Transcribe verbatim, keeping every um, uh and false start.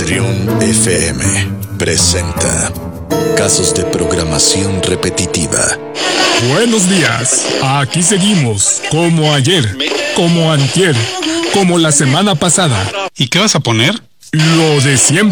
Triun F M presenta Casos de programación repetitiva. Buenos días, aquí seguimos, como ayer, como antier, como la semana pasada. ¿Y qué vas a poner? Lo de siempre.